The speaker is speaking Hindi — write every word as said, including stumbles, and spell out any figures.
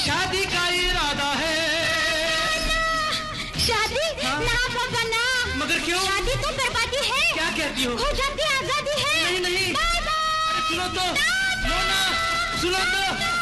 शादी का इरादा है। शादी? हाँ? ना पापा ना। मगर क्यों? शादी तो बर्बादी है। क्या कहती हो? हो जाती आजादी है। नहीं नहीं, सुनो तो, मोना, सुनो तो।